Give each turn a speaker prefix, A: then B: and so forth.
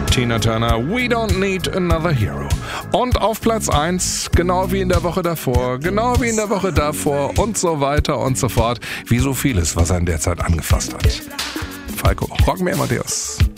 A: Tina Turner, We Don't Need Another Hero. Und auf Platz 1, genau wie in der Woche davor, genau wie in der Woche davor und so weiter und so fort, wie so vieles, was er in der Zeit angefasst hat. Falco, Rock me Amadeus.